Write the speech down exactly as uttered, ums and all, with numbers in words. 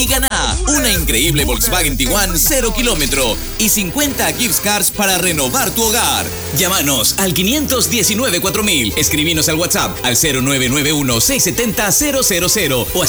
y gana una increíble Volkswagen Tiguan cero kilómetro y cincuenta gift cards para renovar tu hogar. Llámanos al quinientos diecinueve cuatro mil, escribinos al WhatsApp al cero nueve nueve uno seis siete cero cero cero o